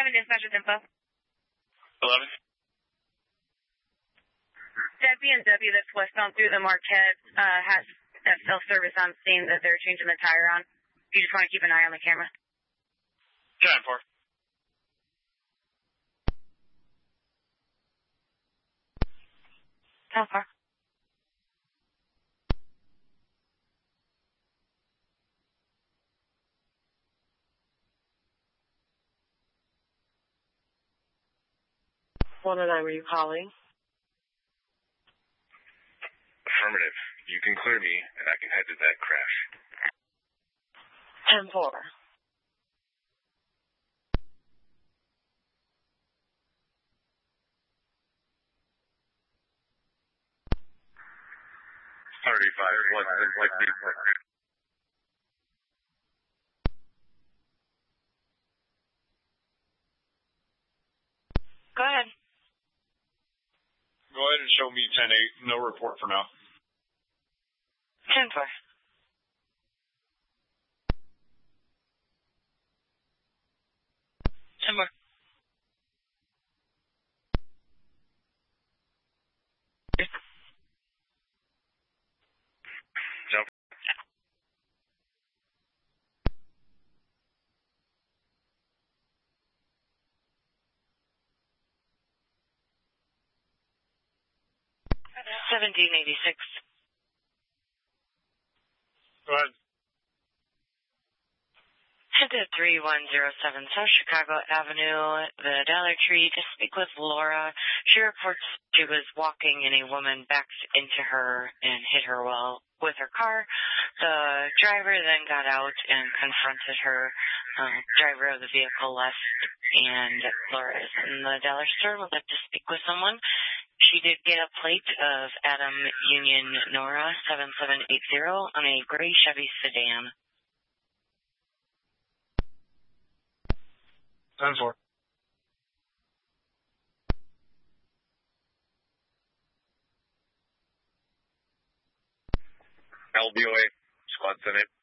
11 dispatcher's info. 11. That BMW that's westbound through the Marquette has a self-service on scene that they're changing the tire on. You just want to keep an eye on the camera. 10-4. How far? One and I, were you calling? Affirmative. You can clear me, and I can head to that crash. 10-4. Go ahead. Go ahead and show me 10-8. No report for now. 10-4. Timber. Jump. $17.86. Go ahead. Head to 3107 South Chicago Avenue, the Dollar Tree, to speak with Laura. She reports she was walking and a woman backed into her and hit her with her car. The driver then got out and confronted her. Driver of the vehicle left, and Laura is in the dollar store. Would like to speak with someone. She did get a plate of Adam Union Nora 7780 on a gray Chevy sedan. 10-4. LBOA, Squad Senate.